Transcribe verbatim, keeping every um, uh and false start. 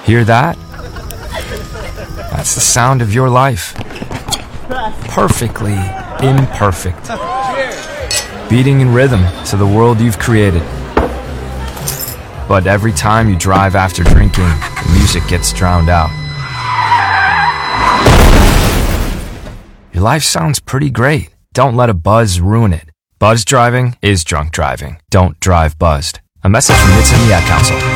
Hear that? That's the sound of your life. Perfectly imperfect. Beating in rhythm to the world you've created. But every time you drive after drinking, the music gets drowned out. Your life sounds pretty great. Don't let a buzz ruin it. Buzz driving is drunk driving. Don't drive buzzed. A message from Nits and the Ad Council.